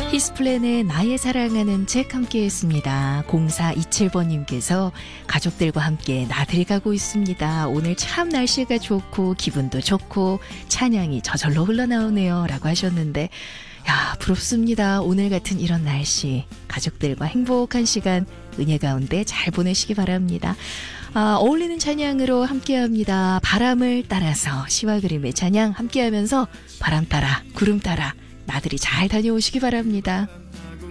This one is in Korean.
히스플랜의 나의 사랑하는 책 함께했습니다. 0427번님께서 가족들과 함께 나들이 가고 있습니다. 오늘 참 날씨가 좋고 기분도 좋고 찬양이 저절로 흘러나오네요 라고 하셨는데, 야, 부럽습니다. 오늘 같은 이런 날씨 가족들과 행복한 시간 은혜 가운데 잘 보내시기 바랍니다. 어울리는 찬양으로 함께합니다. 바람을 따라서 시와 그림의 찬양 함께하면서 바람 따라 구름 따라 나들이 잘 다녀오시기 바랍니다.